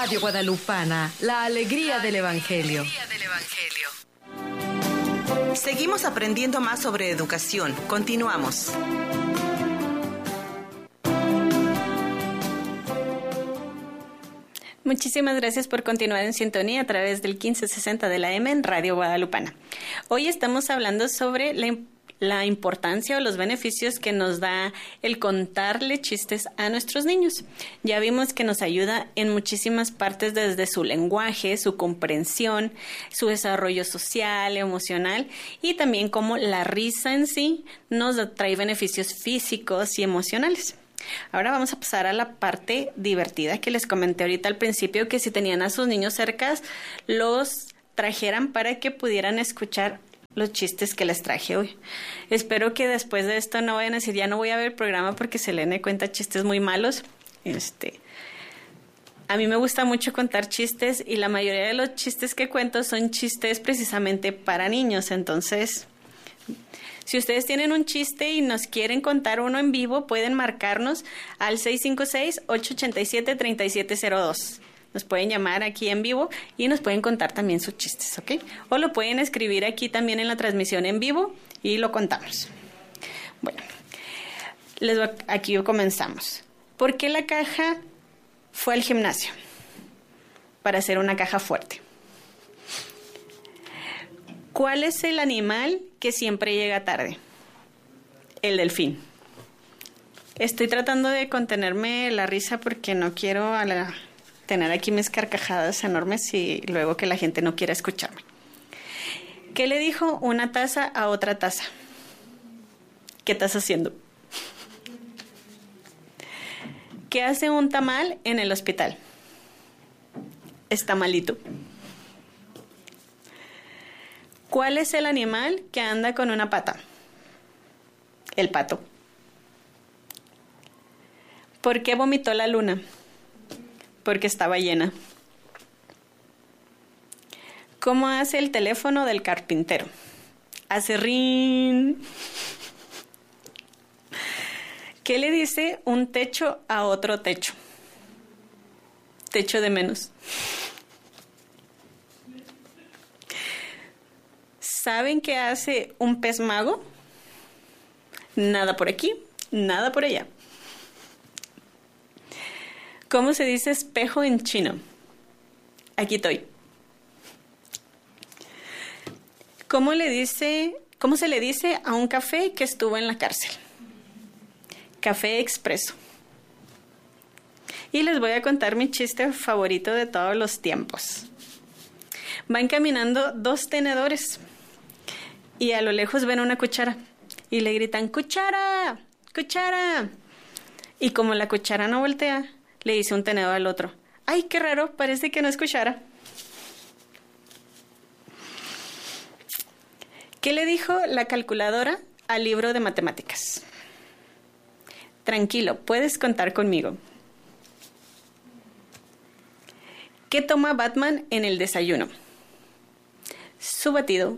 Radio Guadalupana, la alegría del Evangelio. Seguimos aprendiendo más sobre educación. Continuamos. Muchísimas gracias por continuar en sintonía a través del 1560 de la M en Radio Guadalupana. Hoy estamos hablando sobre la importancia o los beneficios que nos da el contarle chistes a nuestros niños. Ya vimos que nos ayuda en muchísimas partes, desde su lenguaje, su comprensión, su desarrollo social, emocional, y también cómo la risa en sí nos trae beneficios físicos y emocionales. Ahora vamos a pasar a la parte divertida que les comenté ahorita al principio, que si tenían a sus niños cerca, los trajeran para que pudieran escuchar los chistes que les traje hoy. Espero que después de esto no vayan a decir, ya no voy a ver el programa porque Selene cuenta chistes muy malos. A mí me gusta mucho contar chistes y la mayoría de los chistes que cuento son chistes precisamente para niños. Entonces, si ustedes tienen un chiste y nos quieren contar uno en vivo, pueden marcarnos al 656-887-3702. Nos pueden llamar aquí en vivo y nos pueden contar también sus chistes, ¿ok? O lo pueden escribir aquí también en la transmisión en vivo y lo contamos. Bueno, aquí comenzamos. ¿Por qué la caja fue al gimnasio? Para hacer una caja fuerte. ¿Cuál es el animal que siempre llega tarde? El delfín. Estoy tratando de contenerme la risa porque no quiero tener aquí mis carcajadas enormes y luego que la gente no quiera escucharme. ¿Qué le dijo una taza a otra taza? ¿Qué estás haciendo? ¿Qué hace un tamal en el hospital? Está malito. ¿Cuál es el animal que anda con una pata? El pato. ¿Por qué vomitó la luna? Porque estaba llena. ¿Cómo hace el teléfono del carpintero? Hace rin. ¿Qué le dice un techo a otro techo? Techo de menos. ¿Saben qué hace un pez mago? Nada por aquí, nada por allá. ¿Cómo se dice espejo en chino? Aquí estoy. ¿Cómo se le dice a un café que estuvo en la cárcel? Café expreso. Y les voy a contar mi chiste favorito de todos los tiempos. Van caminando dos tenedores y a lo lejos ven una cuchara y le gritan, ¡cuchara! ¡Cuchara! Y como la cuchara no voltea, le dice un tenedor al otro, ¡ay, qué raro! Parece que no es cuchara. ¿Qué le dijo la calculadora al libro de matemáticas? Tranquilo, puedes contar conmigo. ¿Qué toma Batman en el desayuno? Su batido.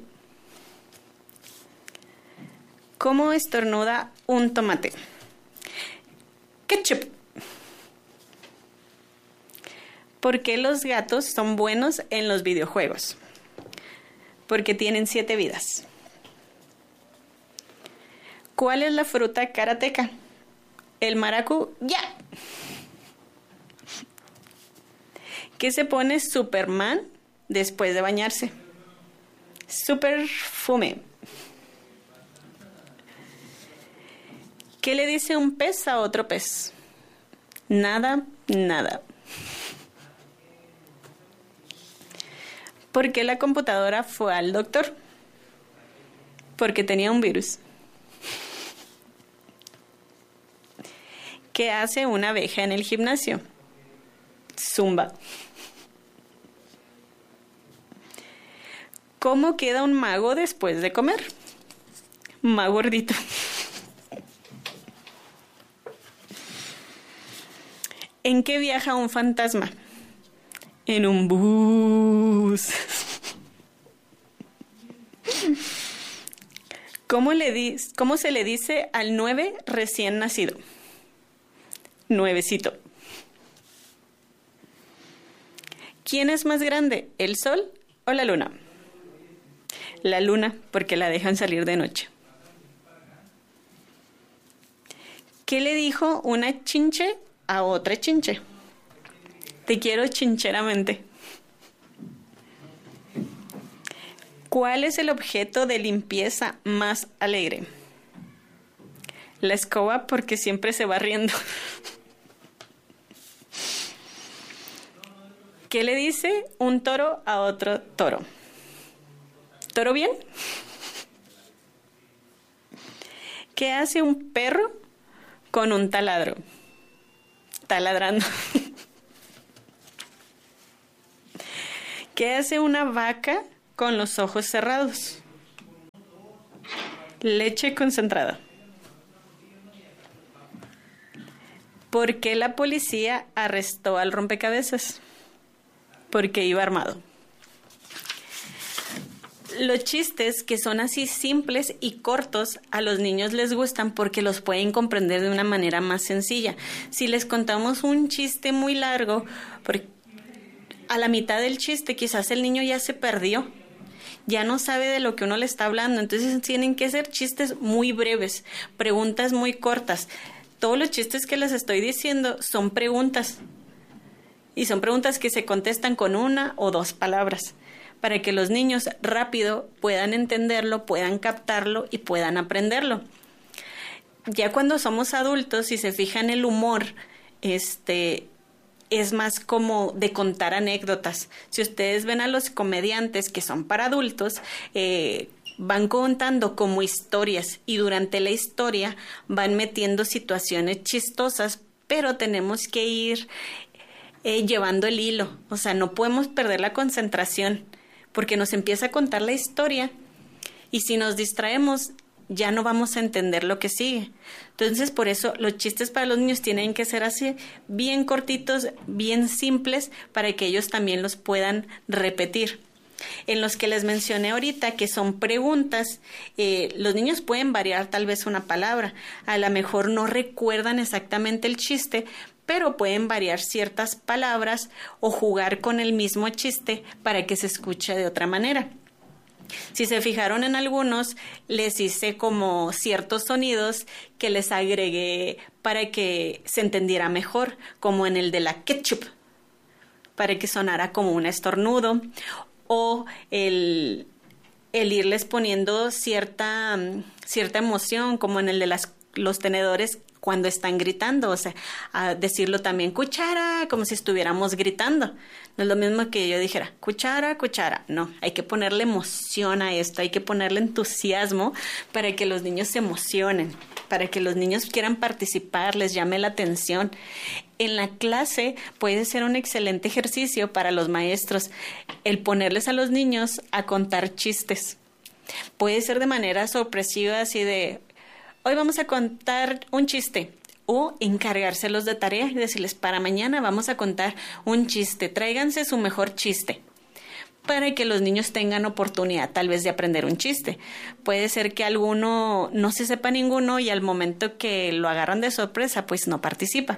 ¿Cómo estornuda un tomate? Ketchup. ¿Por qué los gatos son buenos en los videojuegos? Porque tienen 7 vidas. ¿Cuál es la fruta karateca? El maracuyá. ¿Qué se pone Superman después de bañarse? Superfume. ¿Qué le dice un pez a otro pez? Nada, nada. ¿Por qué la computadora fue al doctor? Porque tenía un virus. ¿Qué hace una abeja en el gimnasio? Zumba. ¿Cómo queda un mago después de comer? Más gordito. ¿En qué viaja un fantasma? En un bus. ¿Cómo se le dice al 9 recién nacido? Nuevecito. ¿Quién es más grande, el sol o la luna? La luna, porque la dejan salir de noche. ¿Qué le dijo una chinche a otra chinche? Te quiero chincheramente. ¿Cuál es el objeto de limpieza más alegre? La escoba, porque siempre se va riendo. ¿Qué le dice un toro a otro toro? ¿Toro bien? ¿Qué hace un perro con un taladro? Taladrando. ¿Qué hace una vaca con los ojos cerrados? Leche concentrada. ¿Por qué la policía arrestó al rompecabezas? Porque iba armado. Los chistes que son así simples y cortos a los niños les gustan porque los pueden comprender de una manera más sencilla. Si les contamos un chiste muy largo, a la mitad del chiste quizás el niño ya se perdió, ya no sabe de lo que uno le está hablando, entonces tienen que ser chistes muy breves, preguntas muy cortas. Todos los chistes que les estoy diciendo son preguntas, y son preguntas que se contestan con una o dos palabras, para que los niños rápido puedan entenderlo, puedan captarlo y puedan aprenderlo. Ya cuando somos adultos, si se fijan, el humor, es más como de contar anécdotas. Si ustedes ven a los comediantes que son para adultos, van contando como historias y durante la historia van metiendo situaciones chistosas, pero tenemos que ir llevando el hilo. O sea, no podemos perder la concentración porque nos empieza a contar la historia y si nos distraemos ya no vamos a entender lo que sigue. Entonces, por eso los chistes para los niños tienen que ser así, bien cortitos, bien simples, para que ellos también los puedan repetir. En los que les mencioné ahorita, que son preguntas, los niños pueden variar tal vez una palabra. A lo mejor no recuerdan exactamente el chiste, pero pueden variar ciertas palabras o jugar con el mismo chiste para que se escuche de otra manera. Si se fijaron en algunos, les hice como ciertos sonidos que les agregué para que se entendiera mejor, como en el de la ketchup, para que sonara como un estornudo, o el irles poniendo cierta emoción, como en el de los tenedores cuando están gritando, o sea, a decirlo también cuchara, como si estuviéramos gritando. No es lo mismo que yo dijera cuchara, cuchara. No, hay que ponerle emoción a esto, hay que ponerle entusiasmo para que los niños se emocionen, para que los niños quieran participar, les llame la atención. En la clase puede ser un excelente ejercicio para los maestros el ponerles a los niños a contar chistes. Puede ser de manera sorpresiva, así de hoy vamos a contar un chiste, o encargárselos de tarea y decirles para mañana vamos a contar un chiste, tráiganse su mejor chiste, para que los niños tengan oportunidad tal vez de aprender un chiste. Puede ser que alguno no se sepa ninguno y al momento que lo agarran de sorpresa pues no participa.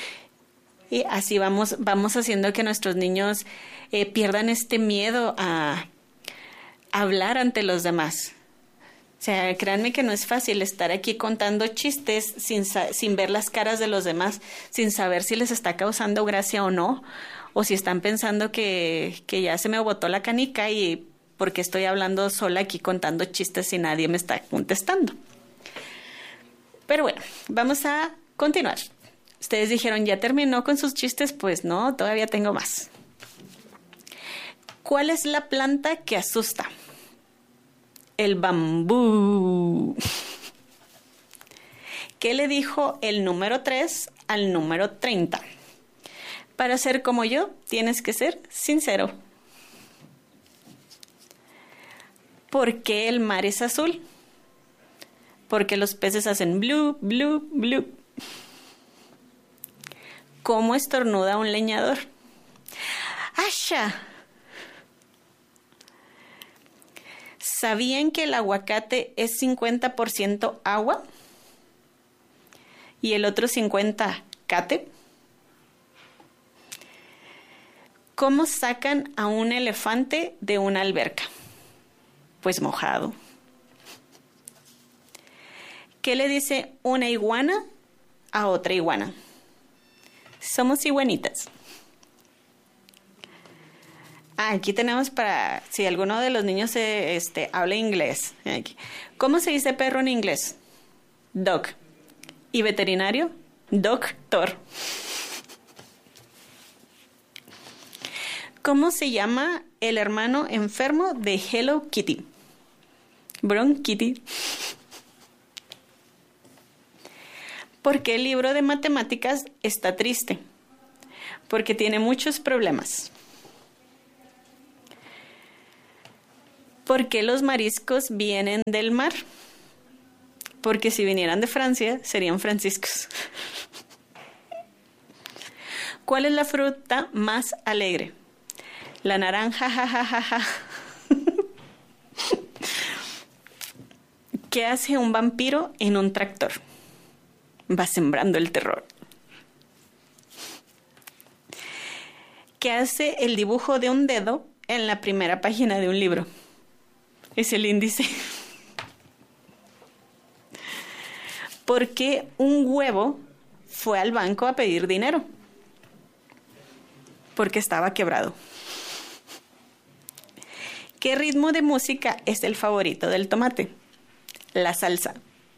Y así vamos haciendo que nuestros niños pierdan este miedo a hablar ante los demás. O sea, créanme que no es fácil estar aquí contando chistes sin ver las caras de los demás, sin saber si les está causando gracia o no, o si están pensando que ya se me botó la canica y porque estoy hablando sola aquí contando chistes y nadie me está contestando. Pero bueno, vamos a continuar. Ustedes dijeron, ¿ya terminó con sus chistes? Pues no, todavía tengo más. ¿Cuál es la planta que asusta? El bambú. ¿Qué le dijo el número 3 al número 30? Para ser como yo, tienes que ser sincero. ¿Por qué el mar es azul? Porque los peces hacen blue, blue, blue. ¿Cómo estornuda un leñador? ¡Asha! ¿Sabían que el aguacate es 50% agua y el otro 50% cate? ¿Cómo sacan a un elefante de una alberca? Pues mojado. ¿Qué le dice una iguana a otra iguana? Somos iguanitas. Aquí tenemos para, si alguno de los niños habla inglés. Aquí. ¿Cómo se dice perro en inglés? Dog. ¿Y veterinario? Doctor. ¿Cómo se llama el hermano enfermo de Hello Kitty? Bronquitty. ¿Por qué el libro de matemáticas está triste? Porque tiene muchos problemas. ¿Por qué los mariscos vienen del mar? Porque si vinieran de Francia, serían franciscos. ¿Cuál es la fruta más alegre? La naranja, jajajaja. ¿Qué hace un vampiro en un tractor? Va sembrando el terror. ¿Qué hace el dibujo de un dedo en la primera página de un libro? Es el índice. ¿Por qué un huevo fue al banco a pedir dinero? Porque estaba quebrado. ¿Qué ritmo de música es el favorito del tomate? La salsa.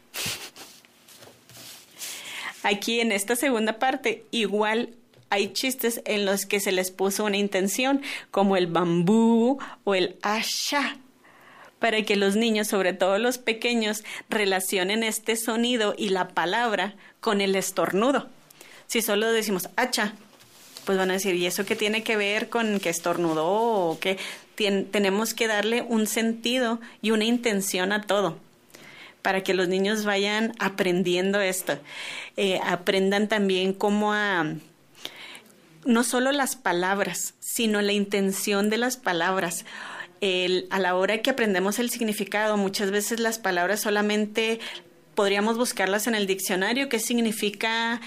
Aquí en esta segunda parte igual hay chistes en los que se les puso una intención, como el bambú o el asha, para que los niños, sobre todo los pequeños, relacionen este sonido y la palabra con el estornudo. Si solo decimos hacha, pues van a decir, ¿y eso qué tiene que ver con que estornudó o qué? Tenemos que darle un sentido y una intención a todo, para que los niños vayan aprendiendo esto. Aprendan también cómo no solo las palabras, sino la intención de las palabras. A la hora que aprendemos el significado, muchas veces las palabras solamente podríamos buscarlas en el diccionario. ¿Qué significa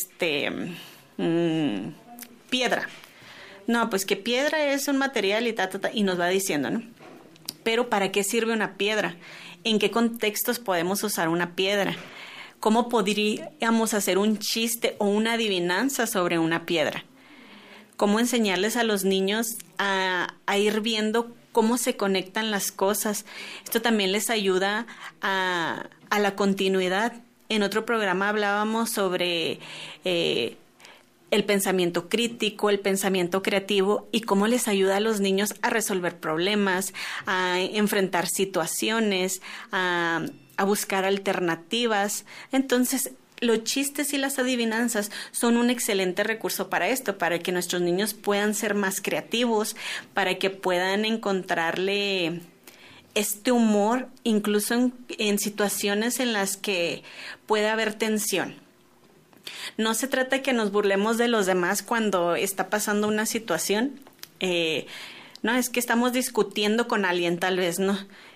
piedra? No, pues que piedra es un material y nos va diciendo, ¿no? Pero ¿para qué sirve una piedra? ¿En qué contextos podemos usar una piedra? ¿Cómo podríamos hacer un chiste o una adivinanza sobre una piedra? ¿Cómo enseñarles a los niños a ir viendo cómo se conectan las cosas? Esto también les ayuda a la continuidad. En otro programa hablábamos sobre el pensamiento crítico, el pensamiento creativo y cómo les ayuda a los niños a resolver problemas, a enfrentar situaciones, a buscar alternativas. Entonces, los chistes y las adivinanzas son un excelente recurso para esto, para que nuestros niños puedan ser más creativos, para que puedan encontrarle este humor incluso en situaciones en las que puede haber tensión. No se trata de que nos burlemos de los demás cuando está pasando una situación. No, es que estamos discutiendo con alguien tal vez, ¿no?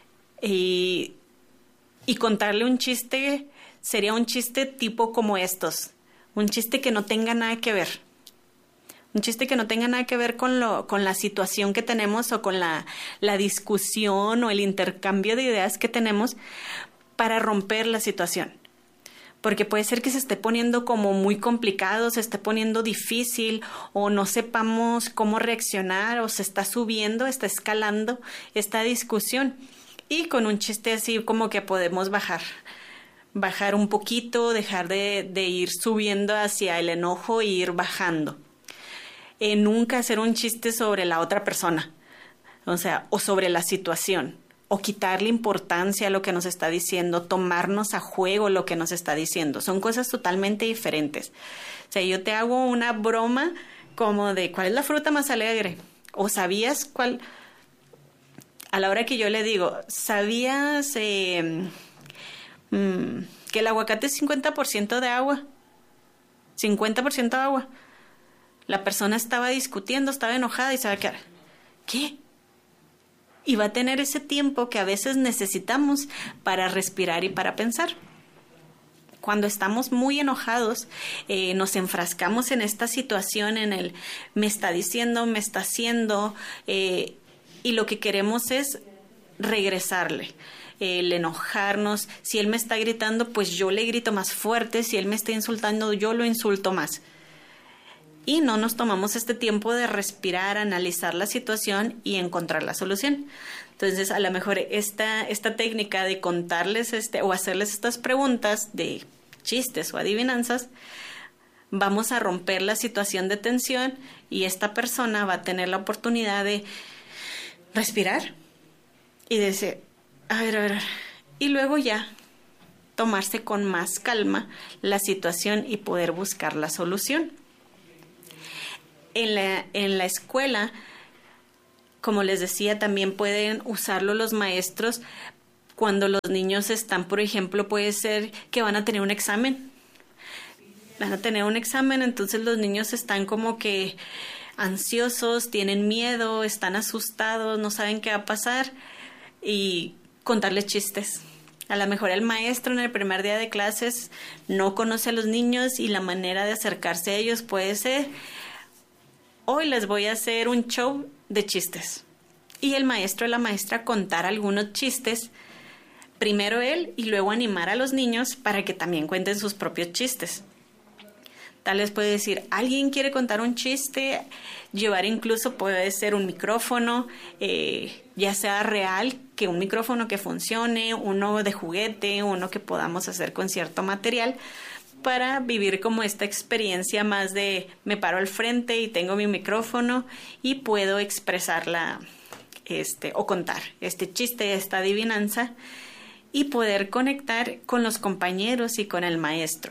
Y contarle un chiste sería un chiste tipo como estos. Un chiste que no tenga nada que ver. Un chiste que no tenga nada que ver con la situación que tenemos o con la discusión o el intercambio de ideas que tenemos para romper la situación. Porque puede ser que se esté poniendo como muy complicado, se esté poniendo difícil o no sepamos cómo reaccionar o se está subiendo, está escalando esta discusión. Y con un chiste así como que podemos bajar un poquito, dejar de ir subiendo hacia el enojo e ir bajando. Nunca hacer un chiste sobre la otra persona, o sobre la situación. O quitarle importancia a lo que nos está diciendo, tomarnos a juego lo que nos está diciendo. Son cosas totalmente diferentes. O sea, yo te hago una broma como de ¿cuál es la fruta más alegre? O ¿sabías cuál? A la hora que yo le digo, ¿sabías que el aguacate es 50% de agua? 50% de agua. La persona estaba discutiendo, estaba enojada y se va a quedar, ¿qué? Y va a tener ese tiempo que a veces necesitamos para respirar y para pensar. cuando estamos muy enojados, nos enfrascamos en esta situación, en el me está diciendo, me está haciendo, y lo que queremos es regresarle. El enojarnos, si él me está gritando, pues yo le grito más fuerte, si él me está insultando, yo lo insulto más. Y no nos tomamos este tiempo de respirar, analizar la situación y encontrar la solución. Entonces, a lo mejor esta técnica de contarles o hacerles estas preguntas de chistes o adivinanzas, vamos a romper la situación de tensión y esta persona va a tener la oportunidad de respirar y decir, a ver, y luego ya tomarse con más calma la situación y poder buscar la solución. En la escuela, como les decía, también pueden usarlo los maestros cuando los niños están, por ejemplo, puede ser que van a tener un examen. Van a tener un examen, entonces los niños están como que ansiosos, tienen miedo, están asustados, no saben qué va a pasar, y contarles chistes. A lo mejor el maestro en el primer día de clases no conoce a los niños y la manera de acercarse a ellos puede ser: hoy les voy a hacer un show de chistes. Y el maestro o la maestra contar algunos chistes, primero él y luego animar a los niños para que también cuenten sus propios chistes. Tal vez puede decir, ¿alguien quiere contar un chiste? Llevar incluso puede ser un micrófono, ya sea real, que un micrófono que funcione, uno de juguete, uno que podamos hacer con cierto material, para vivir como esta experiencia más de me paro al frente y tengo mi micrófono y puedo expresarla o contar este chiste, esta adivinanza, y poder conectar con los compañeros y con el maestro.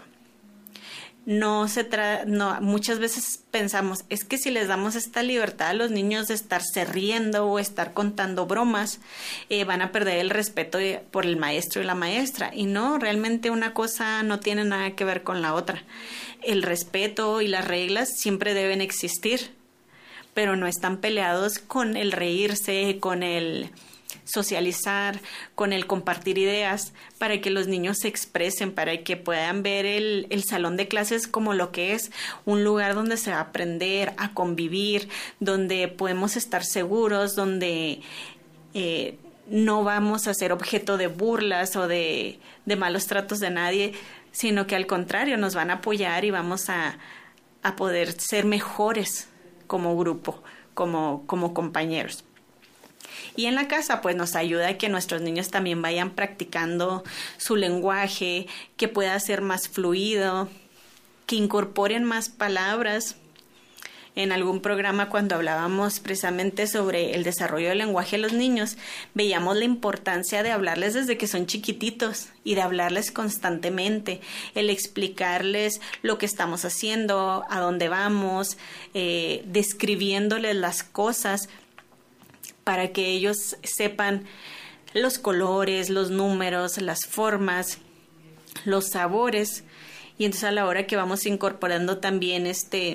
Muchas veces pensamos, es que si les damos esta libertad a los niños de estarse riendo o estar contando bromas, van a perder el respeto por el maestro y la maestra. Y no, realmente una cosa no tiene nada que ver con la otra. El respeto y las reglas siempre deben existir, pero no están peleados con el reírse, con el socializar, con el compartir ideas, para que los niños se expresen, para que puedan ver el salón de clases como lo que es un lugar donde se va a aprender, a convivir, donde podemos estar seguros, donde no vamos a ser objeto de burlas o de malos tratos de nadie, sino que al contrario nos van a apoyar y vamos a poder ser mejores como grupo, como compañeros. Y en la casa, pues nos ayuda a que nuestros niños también vayan practicando su lenguaje, que pueda ser más fluido, que incorporen más palabras. En algún programa, cuando hablábamos precisamente sobre el desarrollo del lenguaje de los niños, veíamos la importancia de hablarles desde que son chiquititos y de hablarles constantemente, el explicarles lo que estamos haciendo, a dónde vamos, describiéndoles las cosas, para que ellos sepan los colores, los números, las formas, los sabores. Y entonces a la hora que vamos incorporando también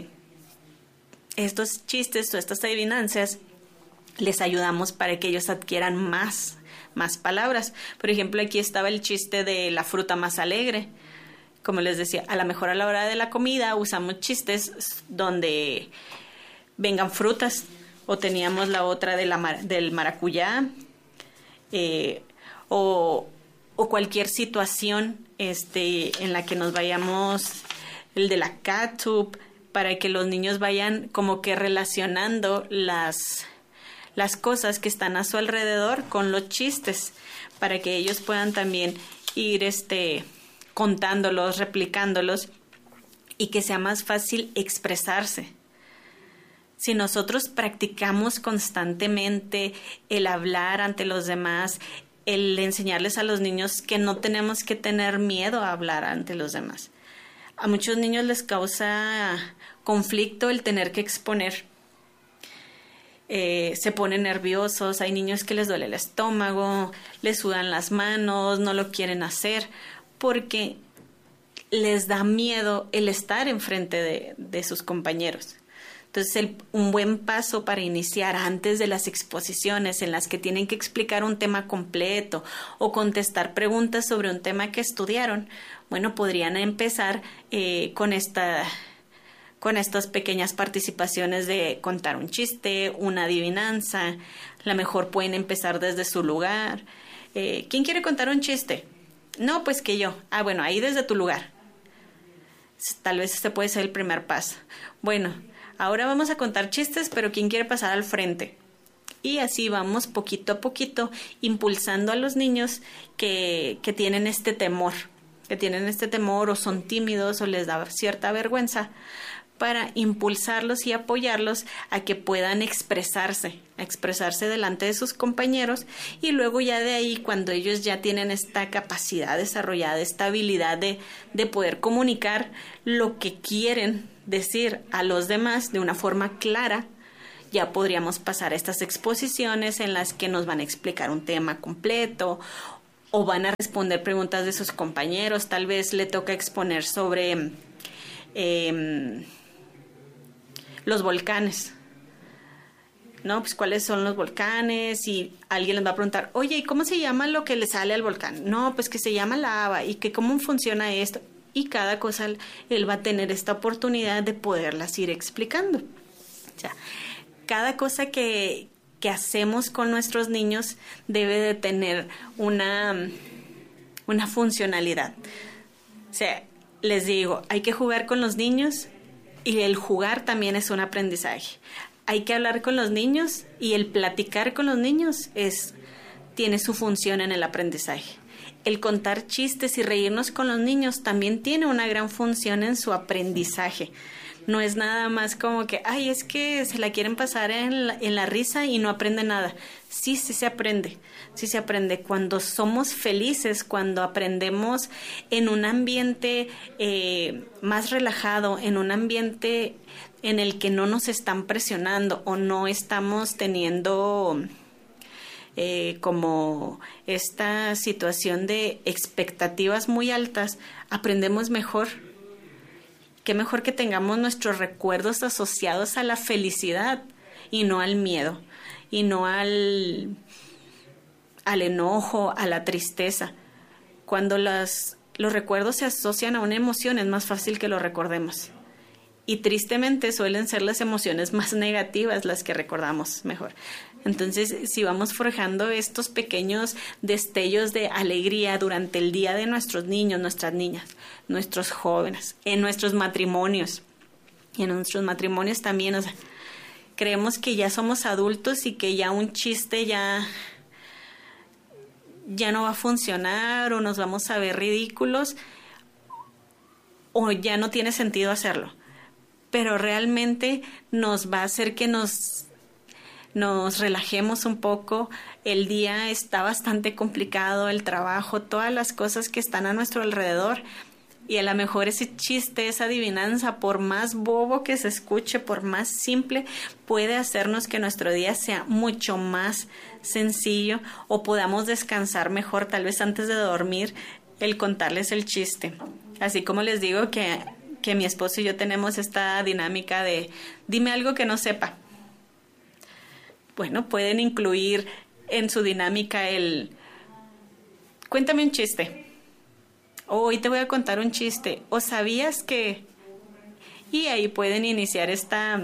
estos chistes o estas adivinanzas, les ayudamos para que ellos adquieran más palabras. Por ejemplo, aquí estaba el chiste de la fruta más alegre. Como les decía, a lo mejor a la hora de la comida usamos chistes donde vengan frutas. O teníamos la otra del maracuyá, o cualquier situación en la que nos vayamos, el de la catsup, para que los niños vayan como que relacionando las cosas que están a su alrededor con los chistes, para que ellos puedan también ir contándolos, replicándolos, y que sea más fácil expresarse. Si nosotros practicamos constantemente el hablar ante los demás, el enseñarles a los niños que no tenemos que tener miedo a hablar ante los demás. A muchos niños les causa conflicto el tener que exponer. Se ponen nerviosos, hay niños que les duele el estómago, les sudan las manos, no lo quieren hacer, porque les da miedo el estar enfrente de sus compañeros. Entonces, un buen paso para iniciar antes de las exposiciones en las que tienen que explicar un tema completo o contestar preguntas sobre un tema que estudiaron, bueno, podrían empezar con estas pequeñas participaciones de contar un chiste, una adivinanza. A lo mejor pueden empezar desde su lugar. ¿Quién quiere contar un chiste? No, pues que yo. Ah, bueno, ahí desde tu lugar. Tal vez este puede ser el primer paso. Bueno, ahora vamos a contar chistes, pero ¿quién quiere pasar al frente? Y así vamos poquito a poquito impulsando a los niños que tienen este temor o son tímidos o les da cierta vergüenza, para impulsarlos y apoyarlos a que puedan expresarse delante de sus compañeros, y luego ya de ahí, cuando ellos ya tienen esta capacidad desarrollada, esta habilidad de poder comunicar lo que quieren decir a los demás de una forma clara, ya podríamos pasar a estas exposiciones en las que nos van a explicar un tema completo o van a responder preguntas de sus compañeros. Tal vez le toca exponer sobre los volcanes, ¿no? Pues cuáles son los volcanes, y alguien les va a preguntar, oye, ¿y cómo se llama lo que le sale al volcán? No, pues que se llama lava, y que cómo funciona esto, y cada cosa él va a tener esta oportunidad de poderlas ir explicando. O sea, cada cosa que hacemos con nuestros niños debe de tener una funcionalidad. O sea, les digo, hay que jugar con los niños, y el jugar también es un aprendizaje. Hay que hablar con los niños, y el platicar con los niños tiene su función en el aprendizaje. El contar chistes y reírnos con los niños también tiene una gran función en su aprendizaje. No es nada más como que, ay, es que se la quieren pasar en la risa y no aprende nada. Sí se aprende. Sí se aprende cuando somos felices, cuando aprendemos en un ambiente más relajado, en un ambiente en el que no nos están presionando o no estamos teniendo como esta situación de expectativas muy altas. Aprendemos mejor. Qué mejor que tengamos nuestros recuerdos asociados a la felicidad y no al miedo, y no al enojo, a la tristeza. Cuando los recuerdos se asocian a una emoción, es más fácil que lo recordemos. Y tristemente suelen ser las emociones más negativas las que recordamos mejor. Entonces, si vamos forjando estos pequeños destellos de alegría durante el día de nuestros niños, nuestras niñas, nuestros jóvenes, en nuestros matrimonios, y en nuestros matrimonios también, o sea, creemos que ya somos adultos y que ya un chiste ya no va a funcionar, o nos vamos a ver ridículos, o ya no tiene sentido hacerlo. Pero realmente nos va a hacer que nos relajemos un poco. El día está bastante complicado, el trabajo, todas las cosas que están a nuestro alrededor, y a lo mejor ese chiste, esa adivinanza, por más bobo que se escuche, por más simple, puede hacernos que nuestro día sea mucho más sencillo, o podamos descansar mejor, tal vez antes de dormir, el contarles el chiste. Así como les digo que mi esposo y yo tenemos esta dinámica de dime algo que no sepa. Bueno, pueden incluir en su dinámica cuéntame un chiste, o hoy te voy a contar un chiste, o sabías que, y ahí pueden iniciar esta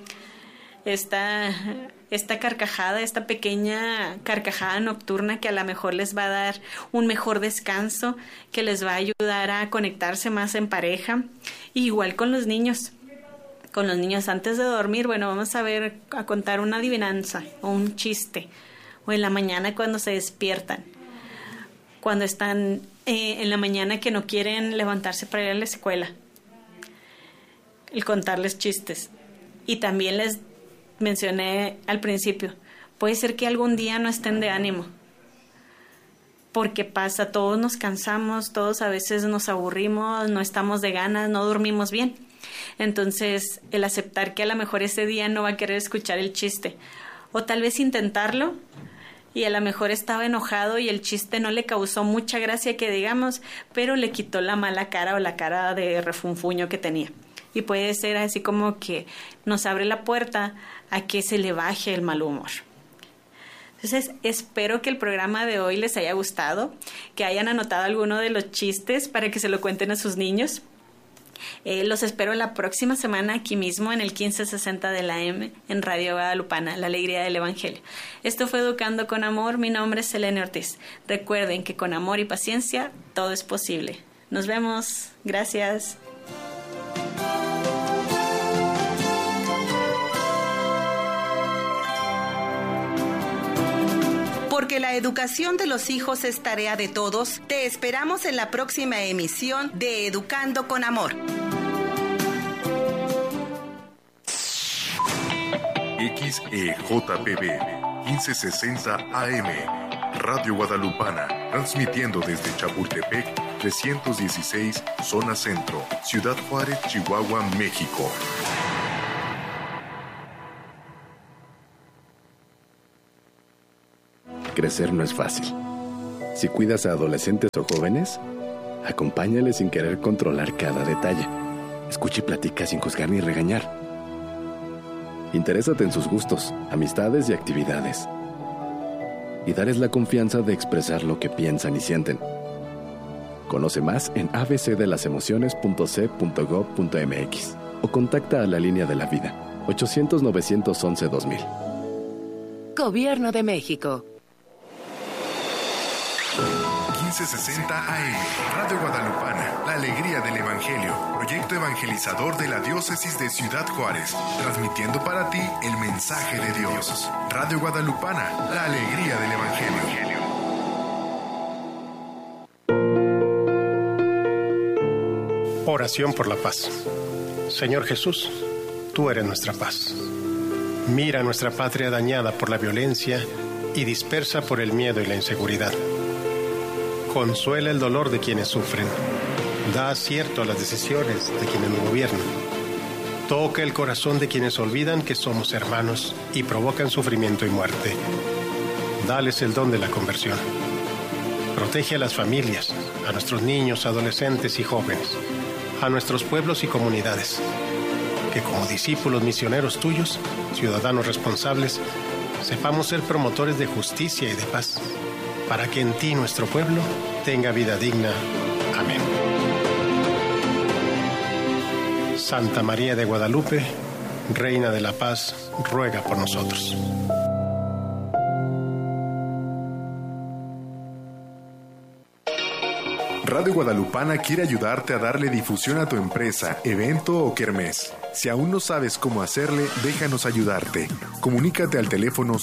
carcajada, esta pequeña carcajada nocturna que a lo mejor les va a dar un mejor descanso, que les va a ayudar a conectarse más en pareja. Y igual con los niños. Con los niños antes de dormir, bueno, vamos a contar una adivinanza o un chiste. O en la mañana cuando se despiertan. Cuando están en la mañana que no quieren levantarse para ir a la escuela. El contarles chistes. Y también les mencioné al principio, puede ser que algún día no estén de ánimo, porque pasa, todos nos cansamos, todos a veces nos aburrimos, no estamos de ganas, no dormimos bien. Entonces, el aceptar que a lo mejor ese día no va a querer escuchar el chiste, o tal vez intentarlo, y a lo mejor estaba enojado y el chiste no le causó mucha gracia que digamos, pero le quitó la mala cara o la cara de refunfuño que tenía. y puede ser así como que nos abre la puerta a que se le baje el mal humor. Entonces, espero que el programa de hoy les haya gustado, que hayan anotado alguno de los chistes para que se lo cuenten a sus niños. Los espero la próxima semana aquí mismo en el 1560 de la M en Radio Guadalupana, la alegría del Evangelio. Esto fue Educando con Amor. Mi nombre es Selene Ortiz. Recuerden que con amor y paciencia todo es posible. Nos vemos. Gracias. Porque la educación de los hijos es tarea de todos, te esperamos en la próxima emisión de Educando con Amor. XEJPB 1560 AM, Radio Guadalupana, transmitiendo desde Chapultepec 316, Zona Centro, Ciudad Juárez, Chihuahua, México. Crecer no es fácil. Si cuidas a adolescentes o jóvenes, acompáñales sin querer controlar cada detalle. Escucha y platica sin juzgar ni regañar. Interésate en sus gustos, amistades y actividades. Y darles la confianza de expresar lo que piensan y sienten. Conoce más en abcdelasemociones.c.gov.mx o contacta a la Línea de la Vida, 800-911-2000. Gobierno de México. 1560 AM, Radio Guadalupana, la alegría del Evangelio, proyecto evangelizador de la diócesis de Ciudad Juárez, transmitiendo para ti el mensaje de Dios. Radio Guadalupana, la alegría del Evangelio. Oración por la paz. Señor Jesús, tú eres nuestra paz. Mira nuestra patria dañada por la violencia y dispersa por el miedo y la inseguridad. Consuela el dolor de quienes sufren. Da acierto a las decisiones de quienes nos gobiernan. Toca el corazón de quienes olvidan que somos hermanos y provocan sufrimiento y muerte. Dales el don de la conversión. Protege a las familias, a nuestros niños, adolescentes y jóvenes, a nuestros pueblos y comunidades. Que como discípulos misioneros tuyos, ciudadanos responsables, sepamos ser promotores de justicia y de paz, para que en ti nuestro pueblo tenga vida digna. Amén. Santa María de Guadalupe, Reina de la Paz, ruega por nosotros. Radio Guadalupana quiere ayudarte a darle difusión a tu empresa, evento o kermés. Si aún no sabes cómo hacerle, déjanos ayudarte. Comunícate al teléfono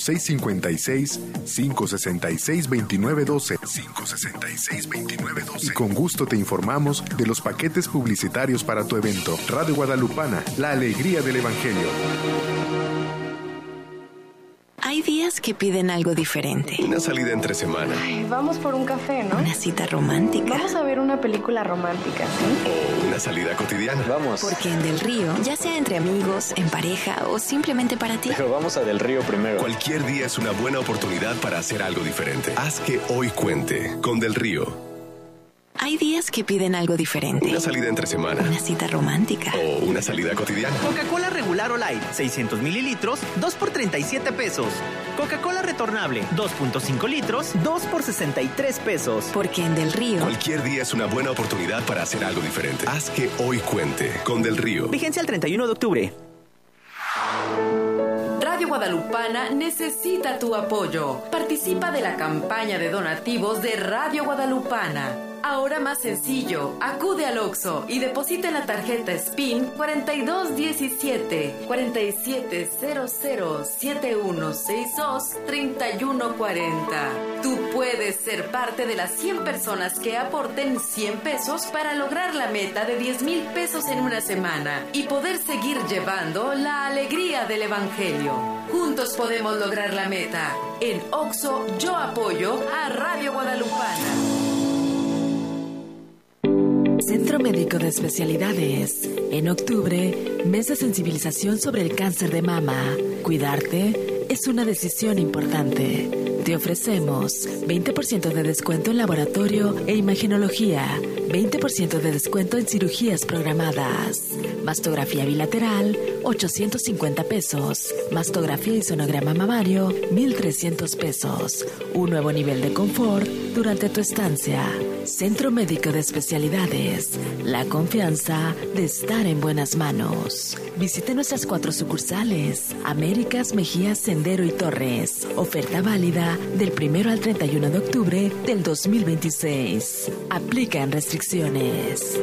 656-566-2912 566-2912 y con gusto te informamos de los paquetes publicitarios para tu evento. Radio Guadalupana, la alegría del Evangelio. Hay días que piden algo diferente. Una salida entre semana. Ay, vamos por un café, ¿no? Una cita romántica. Vamos a ver una película romántica, ¿sí? O una salida cotidiana. Vamos. Porque en Del Río, ya sea entre amigos, en pareja o simplemente para ti. Pero vamos a Del Río primero. Cualquier día es una buena oportunidad para hacer algo diferente. Haz que hoy cuente con Del Río. Hay días que piden algo diferente. Una salida entre semana. Una cita romántica. O una salida cotidiana. Coca-Cola regular o light, 600 mililitros, 2 por 37 pesos. Coca-Cola retornable, 2.5 litros, 2 por 63 pesos. Porque en Del Río, cualquier día es una buena oportunidad para hacer algo diferente. Haz que hoy cuente con Del Río. Vigencia el 31 de octubre. Radio Guadalupana necesita tu apoyo. Participa de la campaña de donativos de Radio Guadalupana. Ahora más sencillo, acude al Oxxo y deposita en la tarjeta SPIN 4217 4700 7162 3140. Tú puedes ser parte de las 100 personas que aporten 100 pesos para lograr la meta de 10,000 pesos en una semana y poder seguir llevando la alegría del Evangelio. Juntos podemos lograr la meta. En Oxxo yo apoyo a Radio Guadalupana. Centro Médico de Especialidades. En octubre, mes de sensibilización sobre el cáncer de mama. Cuidarte es una decisión importante. Te ofrecemos 20% de descuento en laboratorio e imagenología, 20% de descuento en cirugías programadas. Mastografía bilateral, 850 pesos. Mastografía y sonograma mamario, 1,300 pesos. Un nuevo nivel de confort durante tu estancia. Centro Médico de Especialidades. La confianza de estar en buenas manos. Visite nuestras 4 sucursales: Américas, Mejías, Sendero y Torres. Oferta válida del 1 al 31 de octubre del 2026. Aplican restricciones.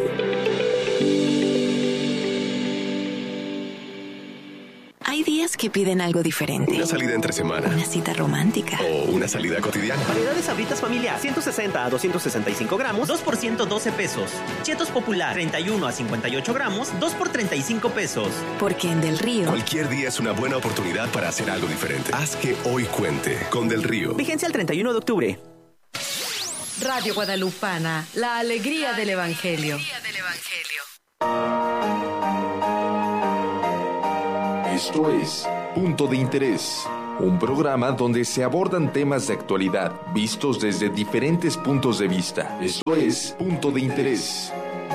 Hay días que piden algo diferente. Una salida entre semana. Una cita romántica. O una salida cotidiana. Variedades Sabritas familiar, 160 a 265 gramos, 2 por 112 pesos. Chetos Popular, 31 a 58 gramos, 2 por 35 pesos. Porque en Del Río, Cualquier día es una buena oportunidad para hacer algo diferente. Haz que hoy cuente con Del Río. Vigencia el 31 de octubre. Radio Guadalupana, la alegría del Evangelio. Esto es Punto de Interés, un programa donde se abordan temas de actualidad vistos desde diferentes puntos de vista. Esto es Punto de Interés.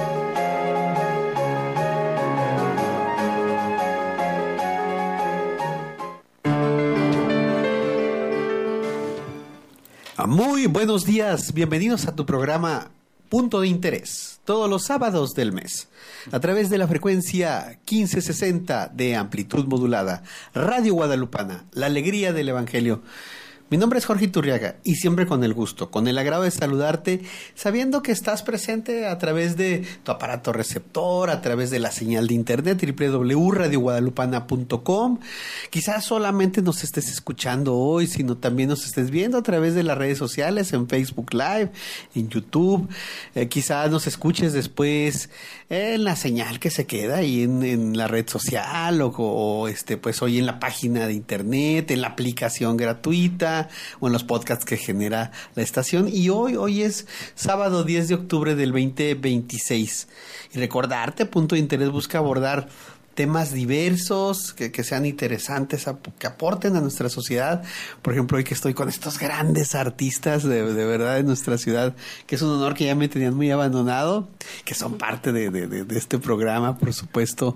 Muy buenos días, bienvenidos a tu programa Punto de Interés, todos los sábados del mes, a través de la frecuencia 1560 de amplitud modulada, Radio Guadalupana, la alegría del Evangelio. Mi nombre es Jorge Iturriaga y siempre con el gusto, con el agrado de saludarte, sabiendo que estás presente a través de tu aparato receptor, a través de la señal de internet www.radioguadalupana.com. Quizás solamente nos estés escuchando hoy, sino también nos estés viendo a través de las redes sociales, en Facebook Live, en YouTube. Quizás nos escuches después en la señal que se queda ahí en la red social o pues hoy en la página de internet, en la aplicación gratuita o en los podcasts que genera la estación. Y hoy es sábado 10 de octubre del 2026. Y recordarte, Punto de Interés busca abordar temas diversos, que sean interesantes, que aporten a nuestra sociedad. Por ejemplo, hoy que estoy con estos grandes artistas de verdad de nuestra ciudad, que es un honor, que ya me tenían muy abandonado, que son parte de este programa, por supuesto,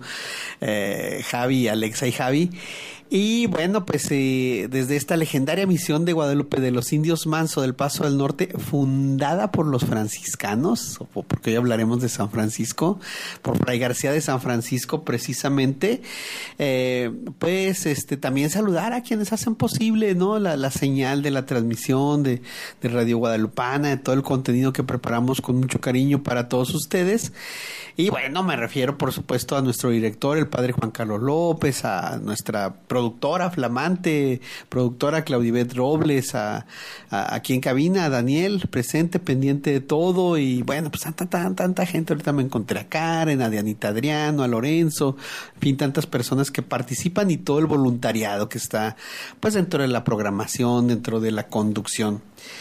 Javi, Alexa y Javi. Y bueno, pues desde esta legendaria misión de Guadalupe de los Indios Manso del Paso del Norte, fundada por los franciscanos, porque hoy hablaremos de San Francisco, por Fray García de San Francisco precisamente, pues también saludar a quienes hacen posible, ¿no?, la señal de la transmisión de Radio Guadalupana, de todo el contenido que preparamos con mucho cariño para todos ustedes. Y bueno, me refiero por supuesto a nuestro director, el padre Juan Carlos López, a nuestra productora flamante, productora Claudibet Robles, aquí en cabina, a Daniel, presente, pendiente de todo. Y bueno, pues tanta gente. Ahorita me encontré a Karen, a Dianita Adriano, a Lorenzo, en fin, tantas personas que participan y todo el voluntariado que está pues dentro de la programación, dentro de la conducción.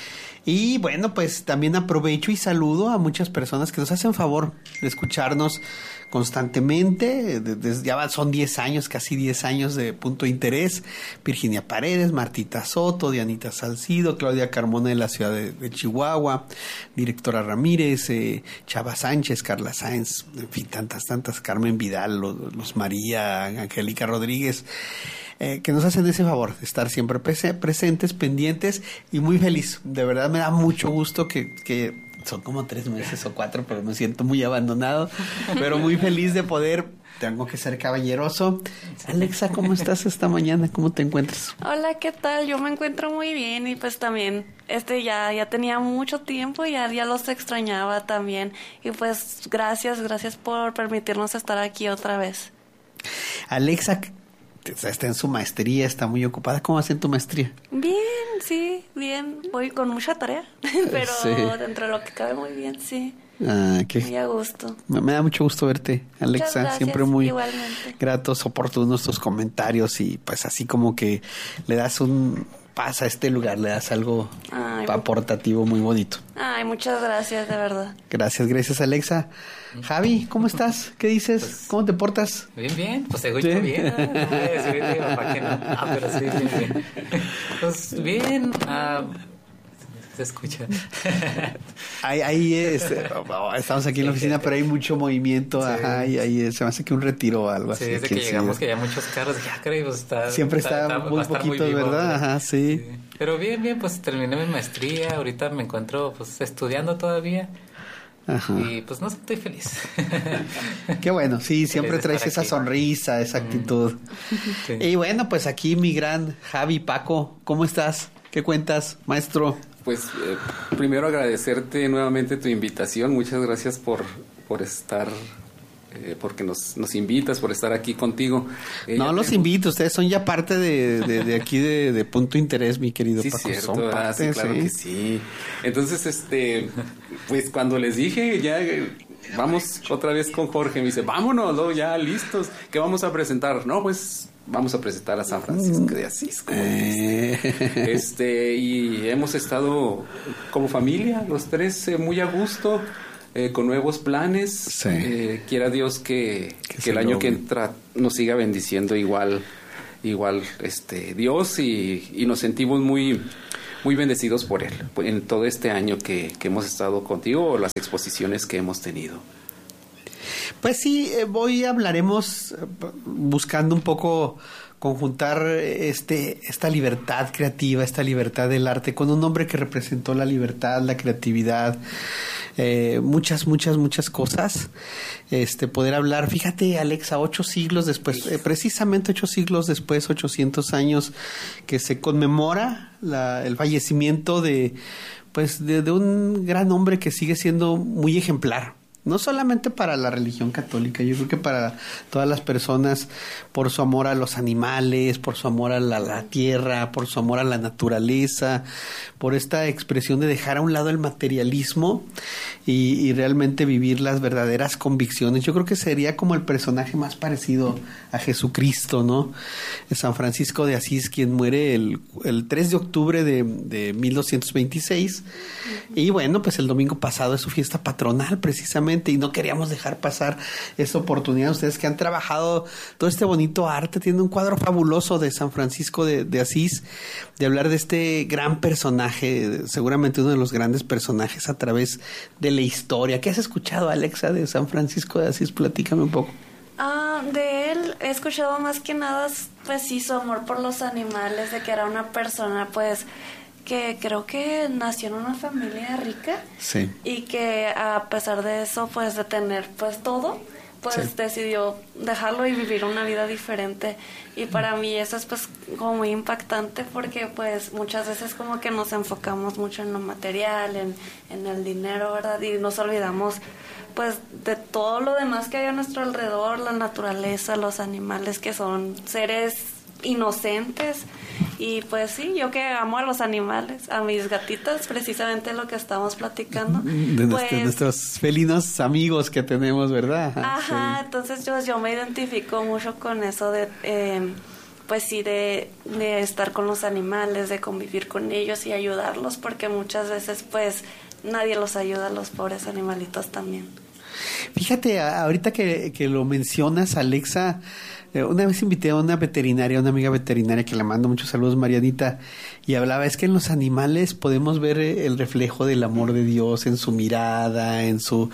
Y bueno, pues también aprovecho y saludo a muchas personas que nos hacen favor de escucharnos constantemente. Ya son 10 años, casi 10 años de Punto de Interés. Virginia Paredes, Martita Soto, Dianita Salcido, Claudia Carmona de la ciudad de Chihuahua, directora Ramírez, Chava Sánchez, Carla Sáenz, en fin, tantas, Carmen Vidal, los María, Angélica Rodríguez, que nos hacen ese favor de estar siempre presentes, pendientes, y muy feliz. De verdad me da mucho gusto que son como 3 meses o 4, pero me siento muy abandonado, pero muy feliz de poder. Tengo que ser caballeroso. Alexa, ¿cómo estás esta mañana? ¿Cómo te encuentras? Hola, ¿qué tal? Yo me encuentro muy bien y pues también ya tenía mucho tiempo y ya los extrañaba también. Y pues gracias por permitirnos estar aquí otra vez. Alexa está en su maestría, está muy ocupada. ¿Cómo vas en tu maestría? Bien, sí, bien. Voy con mucha tarea, pero sí, dentro de lo que cabe muy bien, sí. Muy a gusto. Me da mucho gusto verte, Alexa. Gracias, siempre muy igualmente. Gratos, oportunos tus comentarios y pues así como que le das pasa a este lugar, le das algo aportativo muy bonito. Ay, muchas gracias, de verdad. Gracias, Alexa. Javi, ¿cómo estás? ¿Qué dices? Pues, ¿cómo te portas? Bien, pues te escucho bien. ¿Para qué no? Pero sí, bien. Pues bien, se escucha. Estamos aquí en la oficina, pero hay mucho movimiento. Sí. Ajá, y ahí se me hace que un retiro o algo así. Sí, desde que llegamos que había muchos carros, ya creo, pues siempre está muy poquito, muy vivo, ¿verdad? Ajá, sí. Pero bien, pues terminé mi maestría, ahorita me encuentro pues estudiando todavía. Ajá. Y pues no estoy feliz. Qué bueno, sí, siempre traes esa sonrisa, esa actitud. Sí. Y bueno, pues aquí mi gran Javi Paco, ¿cómo estás? ¿Qué cuentas, maestro? Pues primero agradecerte nuevamente tu invitación, muchas gracias por estar, porque nos invitas, por estar aquí contigo. No los invito, ustedes son ya parte de aquí de Punto Interés, mi querido sí, Paco. Cierto, son parte, sí, claro que sí. Entonces, pues cuando les dije, ya vamos otra vez con Jorge, me dice, vámonos, ya listos, ¿qué vamos a presentar? No, pues vamos a presentar a San Francisco de Asís. Y hemos estado como familia, los tres, muy a gusto, con nuevos planes. Sí. Quiera Dios que el año que entra nos siga bendiciendo igual Dios, y nos sentimos muy bendecidos por él, en todo este año que hemos estado contigo, o las exposiciones que hemos tenido. Pues sí, hoy hablaremos buscando un poco conjuntar esta libertad creativa, esta libertad del arte con un hombre que representó la libertad, la creatividad, muchas cosas. Poder hablar, fíjate, Alexa, 8 siglos después, precisamente 8 siglos después, 800 años que se conmemora el fallecimiento de un gran hombre que sigue siendo muy ejemplar. No solamente para la religión católica, yo creo que para todas las personas, por su amor a los animales, por su amor a la tierra, por su amor a la naturaleza, por esta expresión de dejar a un lado el materialismo y realmente vivir las verdaderas convicciones. Yo creo que sería como el personaje más parecido a Jesucristo, ¿no? San Francisco de Asís, quien muere el 3 de octubre de 1226. Y bueno, pues el domingo pasado es su fiesta patronal, precisamente. Y no queríamos dejar pasar esta oportunidad. Ustedes que han trabajado todo este bonito arte, tienen un cuadro fabuloso de San Francisco de Asís, de hablar de este gran personaje, seguramente uno de los grandes personajes a través de la historia. ¿Qué has escuchado, Alexa, de San Francisco de Asís? Platícame un poco. De él he escuchado más que nada, pues sí, su amor por los animales, de que era una persona, pues, que creo que nació en una familia rica. Sí. Y que a pesar de eso, pues de tener pues todo, pues sí, decidió dejarlo y vivir una vida diferente. Y para mí eso es pues como muy impactante, porque pues muchas veces como que nos enfocamos mucho en lo material, en el dinero, ¿verdad? Y nos olvidamos pues de todo lo demás que hay a nuestro alrededor, la naturaleza, los animales, que son seres inocentes. Y pues sí, yo que amo a los animales, a mis gatitas, precisamente lo que estamos platicando. De nuestros felinos amigos que tenemos, ¿verdad? Ajá, sí. Entonces yo me identifico mucho con eso de, pues sí, de estar con los animales, de convivir con ellos y ayudarlos, porque muchas veces pues nadie los ayuda, a los pobres animalitos también. Fíjate, ahorita que lo mencionas, Alexa, una vez invité a una amiga veterinaria que le mando muchos saludos, Marianita, y hablaba, es que en los animales podemos ver el reflejo del amor de Dios en su mirada, en su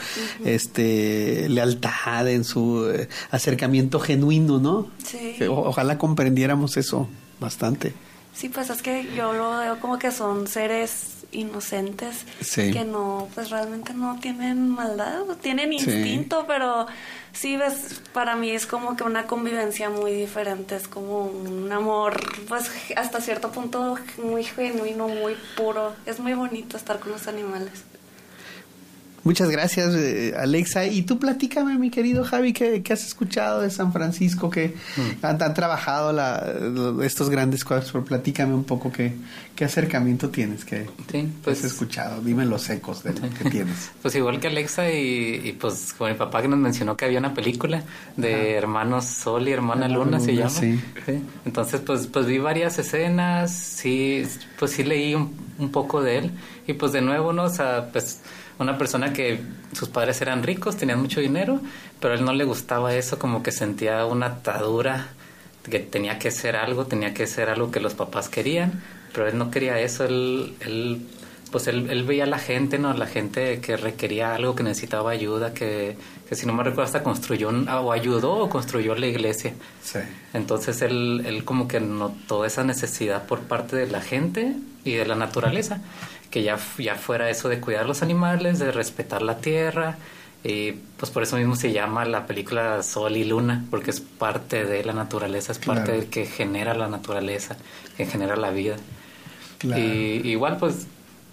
lealtad, en su acercamiento genuino, ¿no? Sí. Ojalá comprendiéramos eso bastante. Sí, pues es que yo lo veo como que son seres inocentes, sí, que no, pues realmente no tienen maldad, tienen instinto, sí, pero sí, ves, para mí es como que una convivencia muy diferente, es como un amor, pues hasta cierto punto muy genuino, muy puro, es muy bonito estar con los animales. Muchas gracias, Alexa. Y tú platícame, mi querido Javi, ¿qué has escuchado de San Francisco? Que han trabajado estos grandes cuadros, pero platícame un poco qué acercamiento tienes, que has escuchado. Dime los ecos de lo que tienes. Pues igual que Alexa y pues con mi papá, que nos mencionó que había una película de Hermanos Sol y Hermana Luna, se llama. Sí. Sí. Entonces pues vi varias escenas, sí, pues sí leí un poco de él. Y pues de nuevo, ¿no? O sea, pues una persona que sus padres eran ricos, tenían mucho dinero, pero a él no le gustaba eso, como que sentía una atadura, que tenía que ser algo que los papás querían, pero él no quería eso, él pues él veía a la gente, ¿no? La gente que requería algo, que necesitaba ayuda, que si no me recuerdo hasta construyó o ayudó o construyó la iglesia. Sí. Entonces él como que notó esa necesidad por parte de la gente y de la naturaleza, que ya fuera eso de cuidar los animales, de respetar la tierra, y pues por eso mismo se llama la película Sol y Luna, porque es parte de la naturaleza, es parte del que genera la naturaleza, que genera la vida. Claro. Y igual pues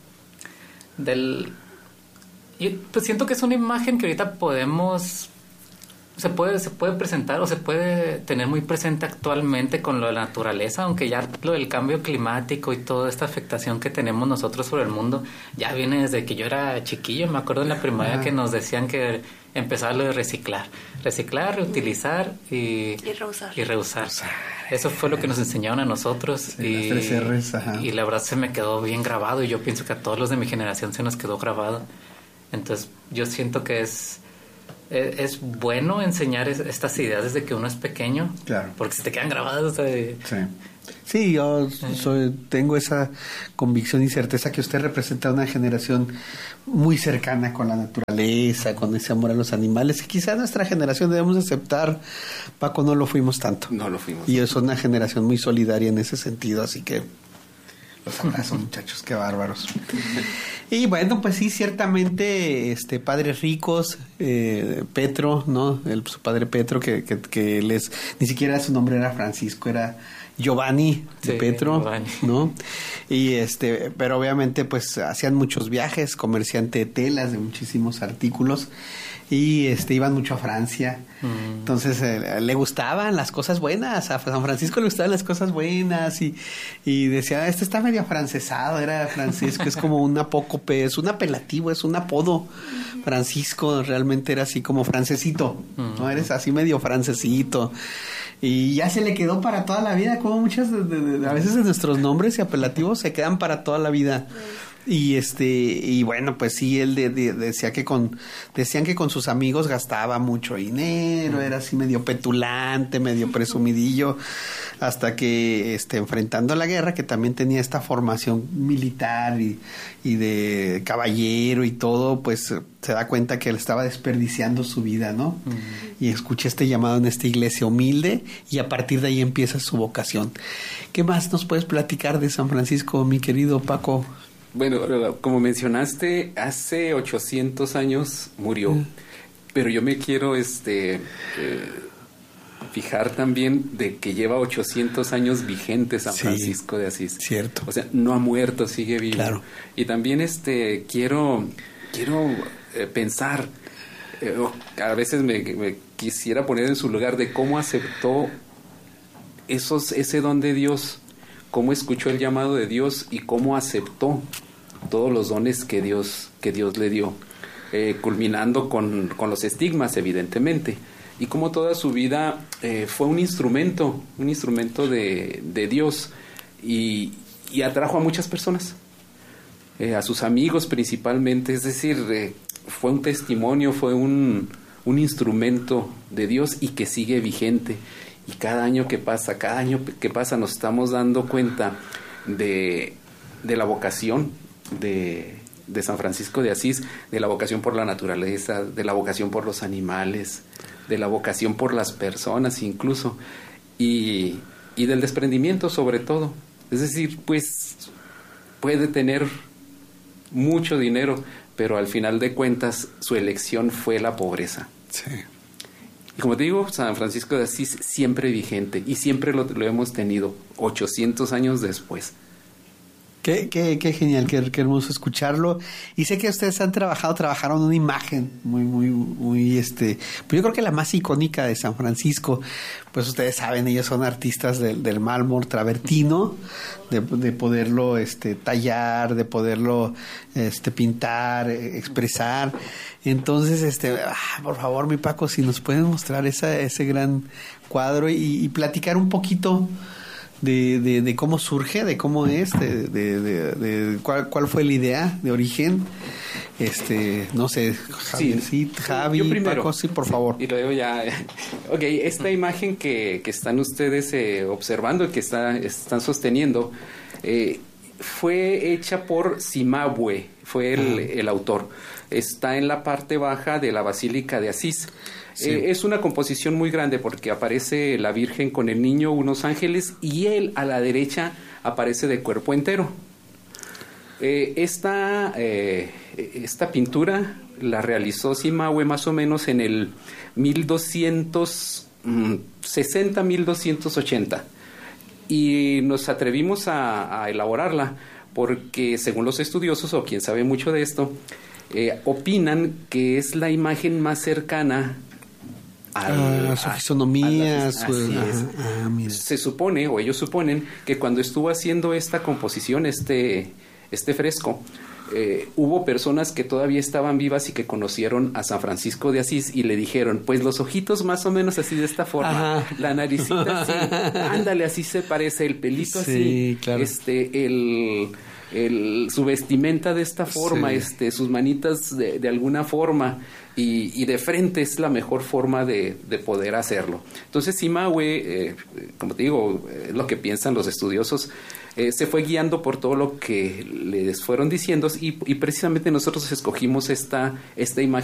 yo pues siento que es una imagen que ahorita se puede presentar o se puede tener muy presente actualmente con lo de la naturaleza, aunque ya lo del cambio climático y toda esta afectación que tenemos nosotros sobre el mundo ya viene desde que yo era chiquillo. Me acuerdo en la primaria que nos decían que empezaba lo de reciclar, reutilizar y reusar. Eso fue lo que nos enseñaron a nosotros. Sí, las 3 R's, ajá. Y la verdad se me quedó bien grabado, y yo pienso que a todos los de mi generación se nos quedó grabado. Entonces yo siento que es bueno enseñar estas ideas desde que uno es pequeño, claro, porque se te quedan grabadas. Sí, yo tengo esa convicción y certeza que usted representa una generación muy cercana con la naturaleza, con ese amor a los animales, que quizá nuestra generación debemos aceptar. Paco, no lo fuimos tanto. No lo fuimos. Y es una generación muy solidaria en ese sentido, así que los abrazo, muchachos, qué bárbaros. Y bueno, pues sí, ciertamente, padres ricos, Petro, ¿no? Su padre Petro, que ni siquiera su nombre era Francisco, era Giovanni de Petro, Giovanni, ¿no? Y pero obviamente pues hacían muchos viajes, comerciante de telas, de muchísimos artículos, y iban mucho a Francia. Entonces le gustaban las cosas buenas, a San Francisco le gustaban las cosas buenas, y decía, está medio afrancesado, era Francisco, es como un apócope, es un apelativo, es un apodo. Francisco realmente era así como francesito, ¿no? Eres así medio francesito. Y ya se le quedó para toda la vida, como muchas a veces de nuestros nombres y apelativos se quedan para toda la vida. Y bueno, pues sí, él decían que con sus amigos gastaba mucho dinero, era así medio petulante, medio presumidillo, hasta que enfrentando la guerra, que también tenía esta formación militar y de caballero y todo, pues se da cuenta que él estaba desperdiciando su vida, ¿no? Y escucha este llamado en esta iglesia humilde, y a partir de ahí empieza su vocación. ¿Qué más nos puedes platicar de San Francisco, mi querido Paco? Bueno, como mencionaste, hace 800 años murió, pero yo me quiero fijar también de que lleva 800 años vigente San Francisco de Asís. Cierto. O sea, no ha muerto, sigue vivo. Claro. Y también quiero pensar, a veces me quisiera poner en su lugar de cómo aceptó ese don de Dios, cómo escuchó el llamado de Dios y cómo aceptó todos los dones que Dios le dio, culminando con los estigmas, evidentemente, y cómo toda su vida fue un instrumento de Dios, y atrajo a muchas personas, a sus amigos principalmente, es decir, fue un testimonio, fue un instrumento de Dios, y que sigue vigente. Y cada año que pasa nos estamos dando cuenta de la vocación de San Francisco de Asís, de la vocación por la naturaleza, de la vocación por los animales, de la vocación por las personas incluso, y del desprendimiento sobre todo. Es decir, pues puede tener mucho dinero, pero al final de cuentas su elección fue la pobreza. Sí. Y como te digo, San Francisco de Asís siempre vigente, y siempre lo hemos tenido 800 años después. Qué genial, qué hermoso escucharlo. Y sé que ustedes trabajaron una imagen muy pues yo creo que la más icónica de San Francisco. Pues ustedes saben, ellos son artistas del mármol travertino, de poderlo tallar, de poderlo pintar, expresar. Entonces, por favor, mi Paco, si nos pueden mostrar ese gran cuadro y platicar un poquito de cómo surge, de cómo es, de cuál fue la idea de origen. No sé, Javi, yo primero, Paco, sí, por favor. Y luego ya. Ok, esta imagen que están ustedes observando, que están sosteniendo, fue hecha por Cimahue, fue el autor. Está en la parte baja de la Basílica de Asís. Sí. Es una composición muy grande porque aparece la Virgen con el niño, unos ángeles, y él a la derecha aparece de cuerpo entero. Esta pintura la realizó Cimahue más o menos en el 1260-1280, y nos atrevimos a elaborarla porque, según los estudiosos o quien sabe mucho de esto, opinan que es la imagen más cercana a su fisonomía. Se supone, o ellos suponen, que cuando estuvo haciendo esta composición, este fresco, hubo personas que todavía estaban vivas y que conocieron a San Francisco de Asís y le dijeron, pues los ojitos más o menos así de esta forma, la naricita así, ándale, así se parece, el pelito así, claro. Su vestimenta de esta forma, sus manitas de alguna forma, y de frente es la mejor forma de poder hacerlo. Entonces Cimahue, como te digo, es lo que piensan los estudiosos, se fue guiando por todo lo que les fueron diciendo, y precisamente nosotros escogimos esta imagen